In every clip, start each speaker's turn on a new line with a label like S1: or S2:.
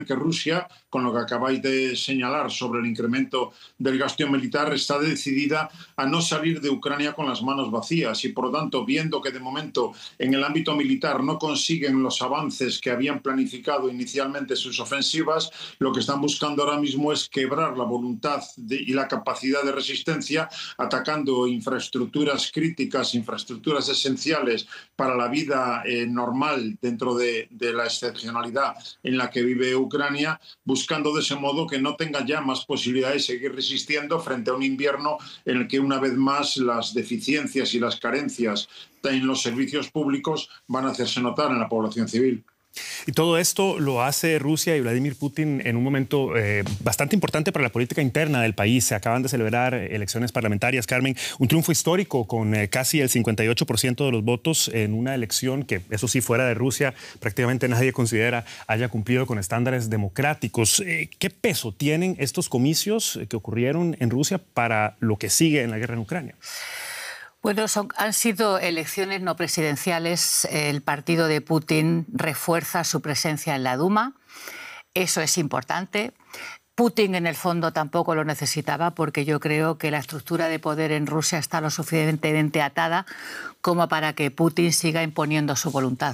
S1: que Rusia, con lo que acabáis de señalar sobre el incremento del gasto militar, está decidida a no salir de Ucrania con las manos vacías y, por lo tanto, viendo que de momento en el ámbito militar no consiguen los avances que habían planificado inicialmente sus ofensivas, lo que están buscando ahora mismo es quebrar la voluntad y la capacidad de resistencia, atacando infraestructuras críticas, infraestructuras esenciales para la vida normal dentro de la excepcionalidad en la que vive Ucrania, buscando de ese modo que no tenga ya más posibilidades de seguir resistiendo frente a un invierno en el que una vez más las deficiencias y las carencias en los servicios públicos van a hacerse notar en la población civil.
S2: Y todo esto lo hace Rusia y Vladimir Putin en un momento bastante importante para la política interna del país. Se acaban de celebrar elecciones parlamentarias, Carmen, un triunfo histórico con casi el 58% de los votos en una elección que, eso sí, fuera de Rusia, prácticamente nadie considera haya cumplido con estándares democráticos. ¿Qué peso tienen estos comicios que ocurrieron en Rusia para lo que sigue en la guerra en Ucrania?
S3: Bueno, han sido elecciones no presidenciales. El partido de Putin refuerza su presencia en la Duma. Eso es importante. Putin, en el fondo, tampoco lo necesitaba porque yo creo que la estructura de poder en Rusia está lo suficientemente atada como para que Putin siga imponiendo su voluntad.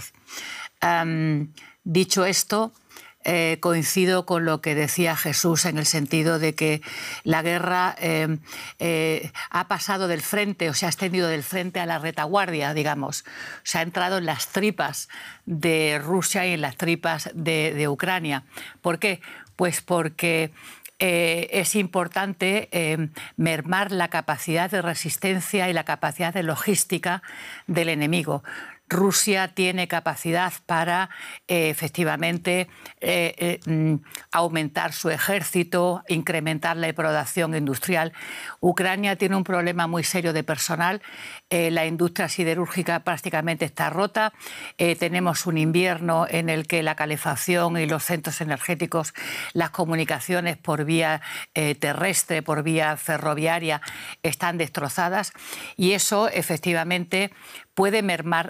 S3: Dicho esto, coincido con lo que decía Jesús en el sentido de que la guerra ha pasado del frente o se ha extendido del frente a la retaguardia, digamos. Se ha entrado en las tripas de Rusia y en las tripas de Ucrania. ¿Por qué? Pues porque es importante mermar la capacidad de resistencia y la capacidad de logística del enemigo. Rusia tiene capacidad para efectivamente aumentar su ejército, incrementar la producción industrial. Ucrania tiene un problema muy serio de personal. La industria siderúrgica prácticamente está rota. Tenemos un invierno en el que la calefacción y los centros energéticos, las comunicaciones por vía terrestre, por vía ferroviaria, están destrozadas. Y eso efectivamente puede mermar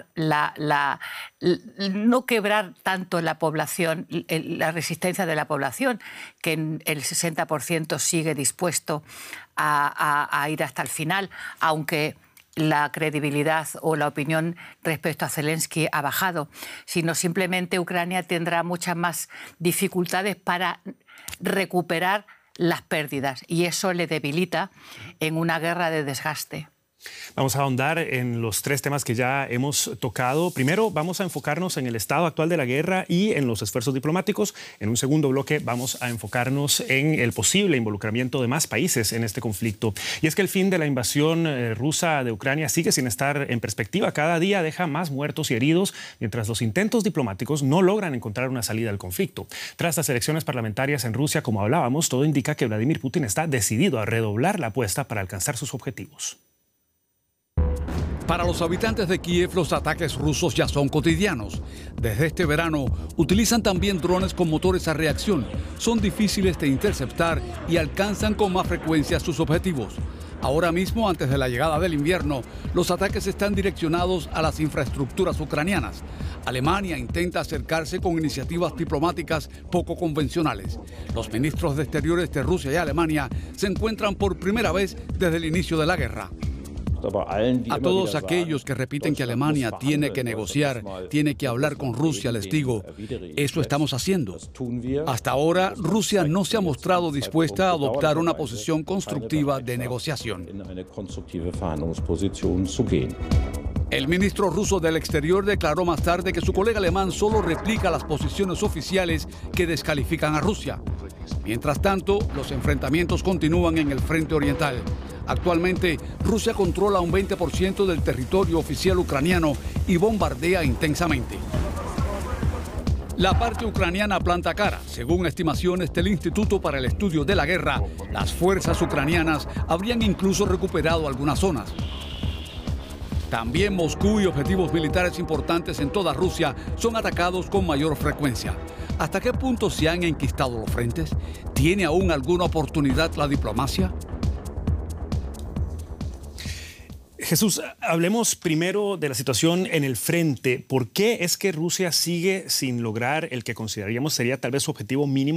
S3: no quebrar tanto la población, la resistencia de la población, que el 60% sigue dispuesto a ir hasta el final, aunque la credibilidad o la opinión respecto a Zelensky ha bajado, sino simplemente Ucrania tendrá muchas más dificultades para recuperar las pérdidas y eso le debilita en una guerra de desgaste.
S2: Vamos a ahondar en los tres temas que ya hemos tocado. Primero, vamos a enfocarnos en el estado actual de la guerra y en los esfuerzos diplomáticos. En un segundo bloque, vamos a enfocarnos en el posible involucramiento de más países en este conflicto. Y es que el fin de la invasión rusa de Ucrania sigue sin estar en perspectiva. Cada día deja más muertos y heridos, mientras los intentos diplomáticos no logran encontrar una salida al conflicto. Tras las elecciones parlamentarias en Rusia, como hablábamos, todo indica que Vladimir Putin está decidido a redoblar la apuesta para alcanzar sus objetivos.
S4: Para los habitantes de Kiev, los ataques rusos ya son cotidianos. Desde este verano, utilizan también drones con motores a reacción. Son difíciles de interceptar y alcanzan con más frecuencia sus objetivos. Ahora mismo, antes de la llegada del invierno, los ataques están direccionados a las infraestructuras ucranianas. Alemania intenta acercarse con iniciativas diplomáticas poco convencionales. Los ministros de Exteriores de Rusia y Alemania se encuentran por primera vez desde el inicio de la guerra. A todos aquellos que repiten que Alemania tiene que negociar, tiene que hablar con Rusia, les digo, eso estamos haciendo. Hasta ahora, Rusia no se ha mostrado dispuesta a adoptar una posición constructiva de negociación. El ministro ruso del Exterior declaró más tarde que su colega alemán solo replica las posiciones oficiales que descalifican a Rusia. Mientras tanto, los enfrentamientos continúan en el frente oriental. Actualmente, Rusia controla un 20% del territorio oficial ucraniano y bombardea intensamente. La parte ucraniana planta cara. Según estimaciones del Instituto para el Estudio de la Guerra, las fuerzas ucranianas habrían incluso recuperado algunas zonas. También Moscú y objetivos militares importantes en toda Rusia son atacados con mayor frecuencia. ¿Hasta qué punto se han enquistado los frentes? ¿Tiene aún alguna oportunidad la diplomacia?
S2: Jesús, hablemos primero de la situación en el frente. ¿Por qué es que Rusia sigue sin lograr el que consideraríamos sería tal vez su objetivo mínimo